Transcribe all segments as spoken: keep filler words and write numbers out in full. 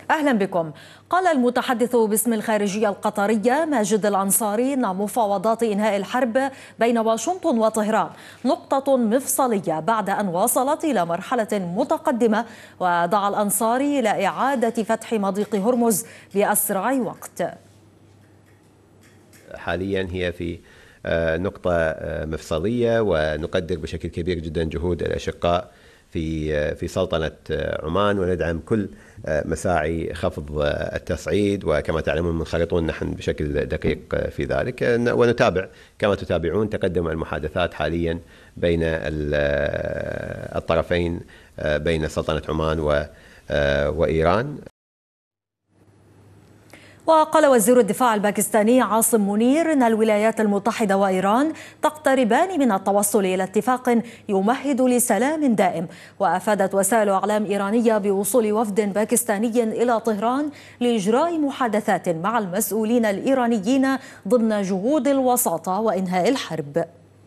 أهلا بكم. قال المتحدث باسم الخارجية القطرية ماجد الأنصاري أن مفاوضات إنهاء الحرب بين واشنطن وطهران نقطة مفصلية بعد أن وصلت إلى مرحلة متقدمة، ودعا الأنصاري إلى إعادة فتح مضيق هرمز بأسرع وقت. حاليا هي في نقطة مفصلية، ونقدر بشكل كبير جدا جهود الأشقاء في في سلطنة عمان، وندعم كل مساعي خفض التصعيد، وكما تعلمون منخرطون نحن بشكل دقيق في ذلك، ونتابع كما تتابعون تقدم المحادثات حاليا بين الطرفين بين سلطنة عمان وإيران. وقال وزير الدفاع الباكستاني عاصم منير أن الولايات المتحدة وإيران تقتربان من التوصل إلى اتفاق يمهد لسلام دائم. وأفادت وسائل أعلام إيرانية بوصول وفد باكستاني إلى طهران لإجراء محادثات مع المسؤولين الإيرانيين ضمن جهود الوساطة وإنهاء الحرب.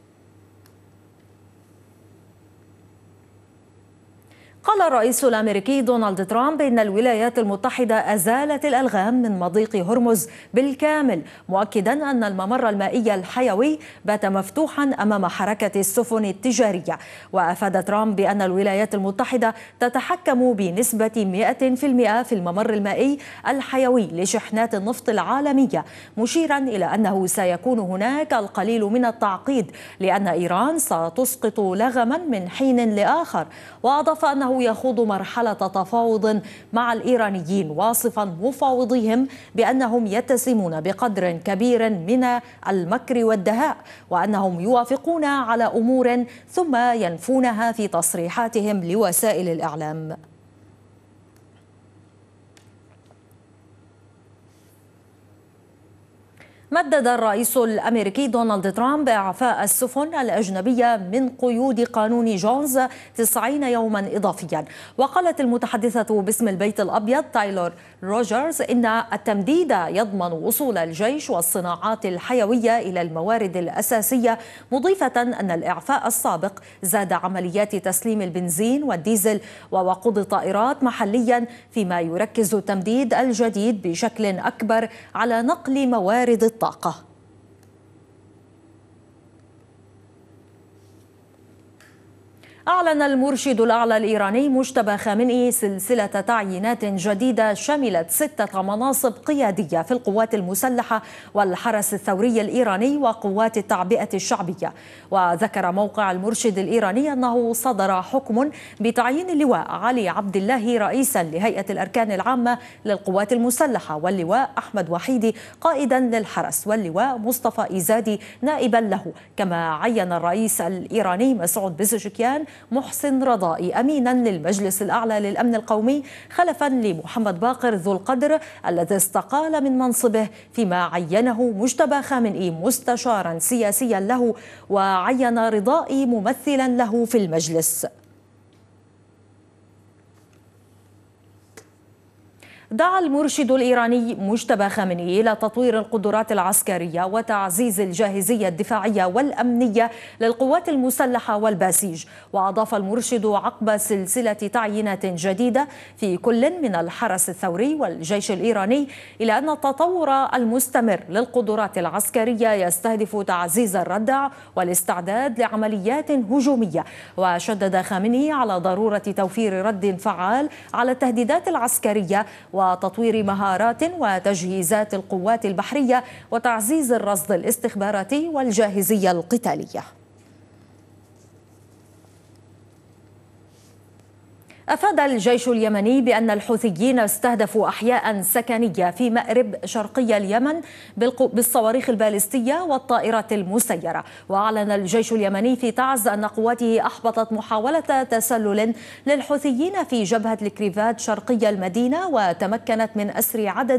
قال الرئيس الأمريكي دونالد ترامب إن الولايات المتحدة أزالت الألغام من مضيق هرمز بالكامل، مؤكدا أن الممر المائي الحيوي بات مفتوحا أمام حركة السفن التجارية. وأفاد ترامب بأن الولايات المتحدة تتحكم بنسبة مئة بالمئة في الممر المائي الحيوي لشحنات النفط العالمية، مشيرا إلى أنه سيكون هناك القليل من التعقيد لأن إيران ستسقط لغما من حين لآخر. وأضاف أنه يخوض مرحلة تفاوض مع الإيرانيين، واصفا مفاوضيهم بأنهم يتسمون بقدر كبير من المكر والدهاء، وأنهم يوافقون على أمور ثم ينفونها في تصريحاتهم لوسائل الإعلام. مدد الرئيس الأمريكي دونالد ترامب إعفاء السفن الأجنبية من قيود قانون جونز تسعين يوما إضافيا. وقالت المتحدثة باسم البيت الأبيض تايلور روجرز إن التمديد يضمن وصول الجيش والصناعات الحيوية إلى الموارد الأساسية، مضيفة أن الإعفاء السابق زاد عمليات تسليم البنزين والديزل ووقود الطائرات محليا، فيما يركز التمديد الجديد بشكل أكبر على نقل موارد الطاقة. أعلن المرشد الأعلى الإيراني مجتبى خامنئي سلسلة تعيينات جديدة شملت ستة مناصب قيادية في القوات المسلحة والحرس الثوري الإيراني وقوات التعبئة الشعبية. وذكر موقع المرشد الإيراني أنه صدر حكم بتعيين اللواء علي عبد الله رئيسا لهيئة الأركان العامة للقوات المسلحة، واللواء أحمد وحيدي قائدا للحرس، واللواء مصطفى إيزادي نائبا له. كما عين الرئيس الإيراني مسعود بزشكيان محسن رضائي أمينا للمجلس الأعلى للأمن القومي، خلفا لمحمد باقر ذو القدر الذي استقال من منصبه، فيما عينه مجتبى خامنئي مستشارا سياسيا له، وعين رضائي ممثلا له في المجلس. دعا المرشد الإيراني مجتبى خامنئي إلى تطوير القدرات العسكرية وتعزيز الجاهزية الدفاعية والأمنية للقوات المسلحة والباسيج. وأضاف المرشد عقب سلسلة تعيينات جديدة في كل من الحرس الثوري والجيش الإيراني إلى أن التطور المستمر للقدرات العسكرية يستهدف تعزيز الردع والاستعداد لعمليات هجومية. وشدد خامنئي على ضرورة توفير رد فعال على التهديدات العسكرية وتطوير مهارات وتجهيزات القوات البحرية وتعزيز الرصد الاستخباراتي والجاهزية القتالية. أفاد الجيش اليمني بأن الحوثيين استهدفوا أحياء سكنية في مأرب شرقي اليمن بالصواريخ البالستية والطائرات المسيرة. وأعلن الجيش اليمني في تعز أن قواته أحبطت محاولة تسلل للحوثيين في جبهة الكريفات شرقي المدينة، وتمكنت من أسر عدد